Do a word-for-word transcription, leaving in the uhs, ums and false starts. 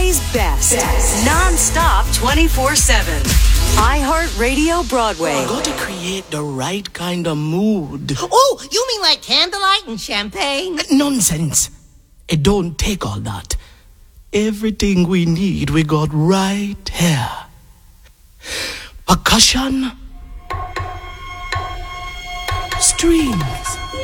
Country's best. best. Non-stop twenty-four seven. iHeartRadio Broadway. Got to create the right kind of mood. Oh, you mean like candlelight and champagne? Nonsense. It don't take all that. Everything we need, we got right here. Percussion. Strings.